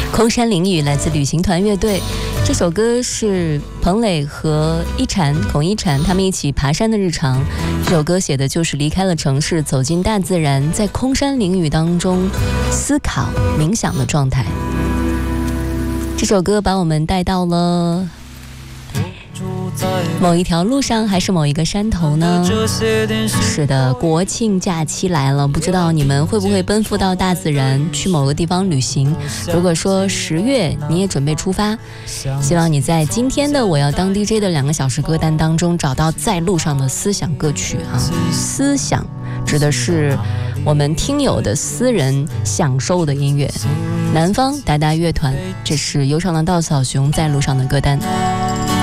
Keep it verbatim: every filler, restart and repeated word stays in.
空山灵雨来自旅行团乐队，这首歌是彭磊和一禅孔一禅他们一起爬山的日常。这首歌写的就是离开了城市，走进大自然，在空山灵雨当中思考冥想的状态。这首歌把我们带到了某一条路上，还是某一个山头呢？是的，国庆假期来了，不知道你们会不会奔赴到大自然，去某个地方旅行？如果说十月你也准备出发，希望你在今天的我要当 D J 的两个小时歌单当中找到在路上的思想歌曲啊。思想指的是我们听友的私人享受的音乐。南方达达乐团，这是忧伤的稻草熊在路上的歌单。